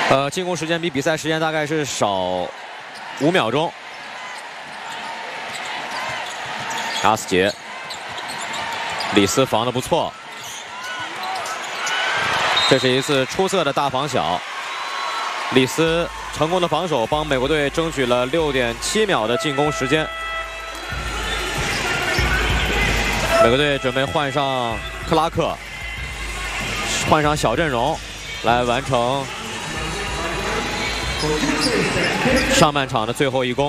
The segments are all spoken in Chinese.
进攻时间比比赛时间大概是少5秒钟。阿斯杰，里斯防得不错，这是一次出色的大防小。里斯成功的防守，帮美国队争取了6.7秒的进攻时间。美国队准备换上克拉克，换上小阵容，来完成上半场的最后一攻。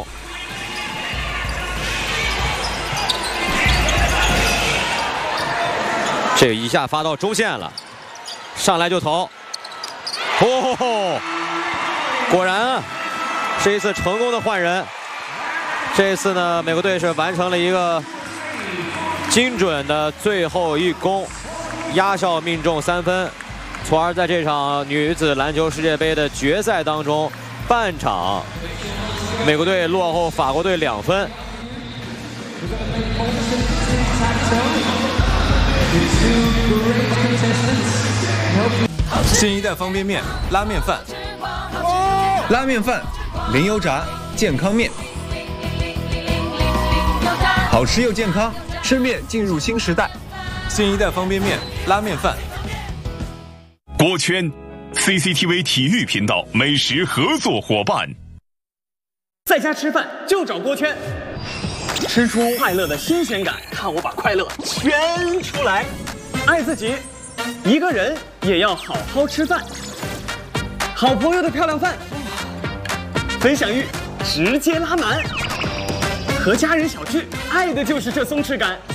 这一下发到中线了，上来就投。哦，果然是一次成功的换人。这一次呢，美国队是完成了一个精准的最后一攻，压哨命中3分，从而在这场女子篮球世界杯的决赛当中，半场美国队落后法国队2分。 新一代方便面拉面饭， 拉面饭，零油炸，健康面，好吃又健康，吃面进入新时代。 新一代方便面拉面饭。 锅圈 ，CCTV 体育频道美食合作伙伴。 在家吃饭就找锅圈，吃出快乐的新鲜感，看我把快乐圈出来。爱自己，一个人也要好好吃饭。好朋友的漂亮饭，分享欲直接拉满。和家人小聚，爱的就是这松弛感。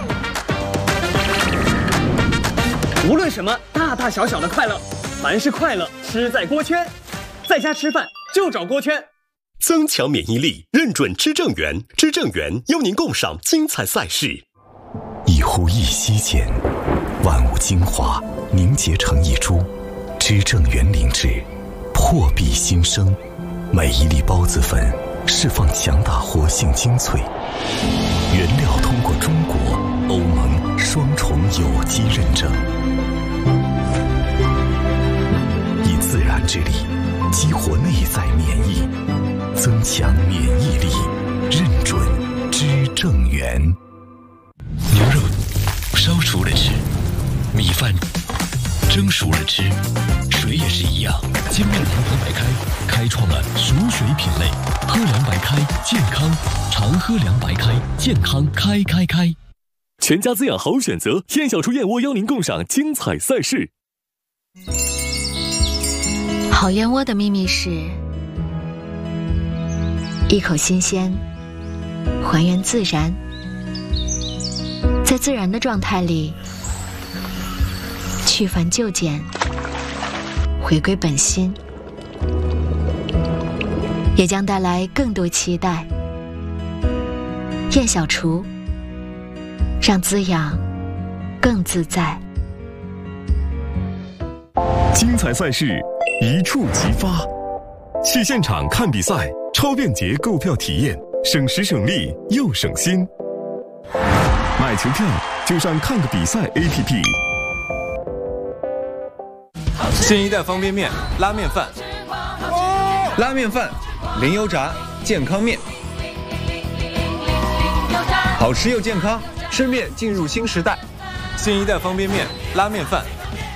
无论什么大大小小的快乐，凡是快乐吃在锅圈。在家吃饭就找锅圈。 增强免疫力，认准知正源，知正源邀您共赏精彩赛事。 一呼一吸间，万物精华凝结成一株，知正源灵芝，破壁新生。每一粒孢子粉释放强大活性精粹，原料通过中国、欧盟双重有机认证，以自然之力激活内在免疫，增强免疫力，认准知正源。牛肉烧熟了吃，米饭蒸熟了吃，水也是一样。精酿堂堂白开，开创了熟水品类。喝凉白开，健康，常喝凉白开，健康开。 全家滋养好选择，燕小厨燕窝邀您共赏精彩赛事。 好燕窝的秘密是一口新鲜，还原自然，在自然的状态里去繁就简，回归本心，也将带来更多期待。燕小厨，让滋养更自在。 精彩赛事一触即发，去现场看比赛，超便捷购票体验，省时省力又省心。买球票就上看个比赛 APP。 新一代方便面拉面饭， 拉面饭，零油炸，健康面，好吃又健康，吃面进入新时代。 新一代方便面拉面饭。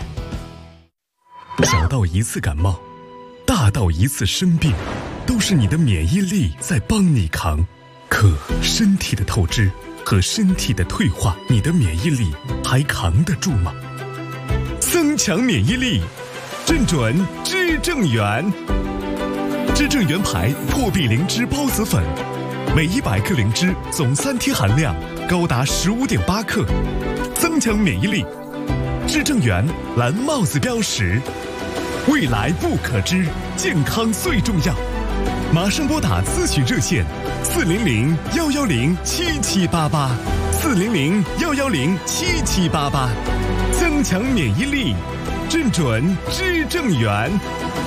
小到一次感冒，大到一次生病，都是你的免疫力在帮你扛。可身体的透支和身体的退化，你的免疫力还扛得住吗？增强免疫力，认准知正源。知正源牌破壁灵芝孢子粉，每100克灵芝总3天含量高达15.8克，增强免疫力。知正源蓝帽子标识，未来不可知，健康最重要。马上拨打咨询热线400-110-7788，400-110-7788，增强免疫力，认准知正源。